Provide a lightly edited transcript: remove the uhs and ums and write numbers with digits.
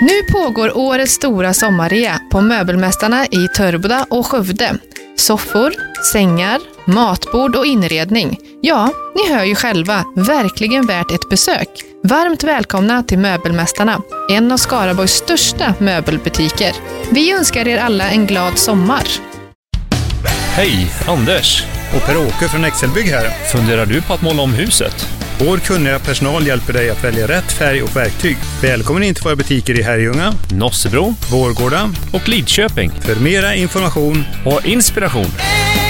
Nu pågår årets stora sommarrea på Möbelmästarna i Törboda och Skövde. Soffor, sängar, matbord och inredning. Ja, ni hör ju själva, verkligen värt ett besök. Varmt välkomna till Möbelmästarna, en av Skaraborgs största möbelbutiker. Vi önskar er alla en glad sommar. Hej, Anders. Och Per-Åke från Excelbygg här. Funderar du på att måla om huset? Vår kunniga personal hjälper dig att välja rätt färg och verktyg. Välkommen in till våra butiker i Herrljunga, Nossebro, Vårgårda och Lidköping. För mera information och inspiration.